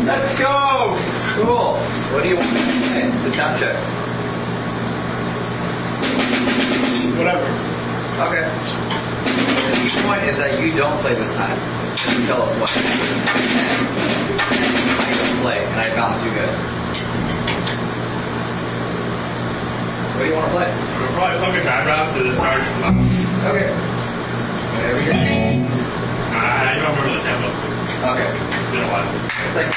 Let's go! Cool. What do you want to say? The sound check. Whatever. Okay. The key point is that you don't play this time. You tell us what. I don't play, and I balance you guys. What do you want to play? We'll probably fucking bad round to start. Okay. Whatever you're doing. I don't remember the tempo. Okay. It's been a while. It's like